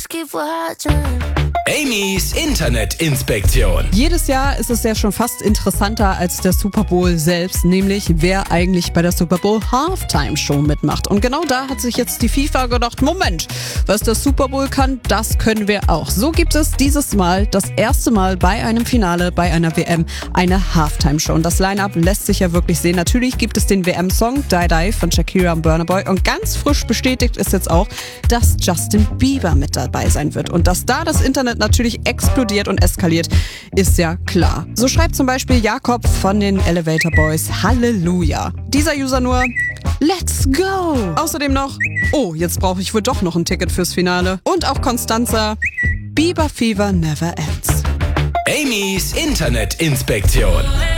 keep watching. Amy's Internetinspektion. Jedes Jahr ist es ja schon fast interessanter als der Super Bowl selbst, nämlich wer eigentlich bei der Super Bowl Halftime Show mitmacht. Und genau da hat sich jetzt die FIFA gedacht, Moment, was der Super Bowl kann, das können wir auch. So gibt es dieses Mal das erste Mal bei einem Finale, bei einer WM, eine Halftime Show. Und das Line-Up lässt sich ja wirklich sehen. Natürlich gibt es den WM-Song Die Die von Shakira und Burna Boy. Und ganz frisch bestätigt ist jetzt auch, dass Justin Bieber mit dabei sein wird. Und dass da das Internet natürlich explodiert und eskaliert, ist ja klar. So schreibt zum Beispiel Jakob von den Elevator Boys Halleluja. Dieser User nur Let's go! Außerdem noch, oh, jetzt brauche ich wohl doch noch ein Ticket fürs Finale. Und auch Constanza, Bieber Fever never ends. Amy's Internetinspektion.